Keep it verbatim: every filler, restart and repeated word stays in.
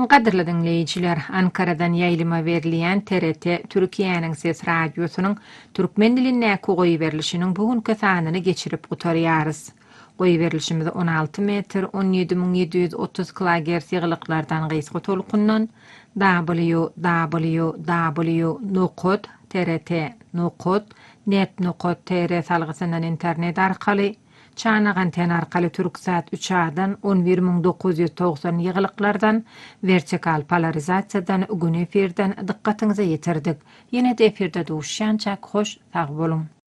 Qadirli dinleyijiler, Ankara'dan ýaýlyma berilýän T R T Türkiýanyň Ses radiosynyň türkmen diline goýy berilişiniň bugünkü sanyny geçirip gutarýarys. Goýy berilişimiz on alty metr on ýedi miň ýedi ýüz otuz kilohertz ýyglyklardan gysga tolkundan w w w nokta t r t nokta net nokta t r salgysyndan internet arkaly Çana anten arkaly Türksat üç A-dan on bir miň dokuz ýüz togsan ýyglyklardan vertikal polarizasiýadan gün efirden dikkatiňize ýetirdik. Ýene-de efirde duşýançak hoş sag bolun.